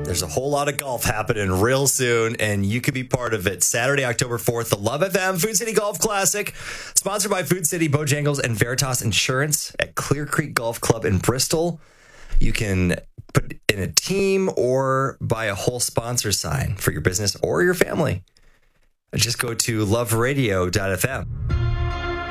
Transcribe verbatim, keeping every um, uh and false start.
There's a whole lot of golf happening real soon, and you could be part of it. Saturday, October fourth, the Love F M Food City Golf Classic, sponsored by Food City, Bojangles, and Veritas Insurance at Clear Creek Golf Club in Bristol. You can put in a team or buy a whole sponsor sign for your business or your family. Just go to love radio dot f m.